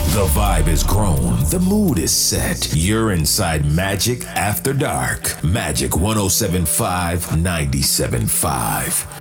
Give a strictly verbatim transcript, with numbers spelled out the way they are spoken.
The vibe is grown. The mood is set. You're inside Magic After Dark. Magic one oh seven point five, ninety-seven point five.